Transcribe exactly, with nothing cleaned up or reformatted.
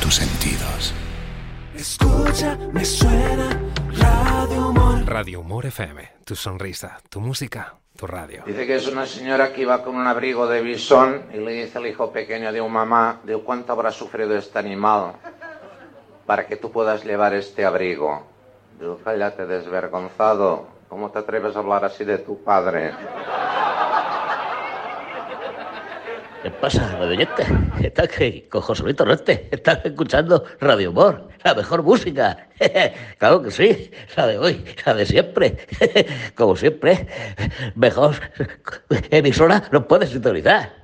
tus sentidos. Escucha, me suena Radio Humor. Radio Humor F M, tu sonrisa, tu música, tu radio. Dice que es una señora que iba con un abrigo de bisón y le dice al hijo pequeño de un mamá, de cuánto habrá sufrido este animal para que tú puedas llevar este abrigo. Digo, cállate, desvergonzado, ¿cómo te atreves a hablar así de tu padre? ¿Qué pasa, radioyente? Está aquí con José Luis Torrente. Estás escuchando Radio Humor, la mejor música. Claro que sí, la de hoy, la de siempre. Como siempre, mejor emisora no puedes sintonizar.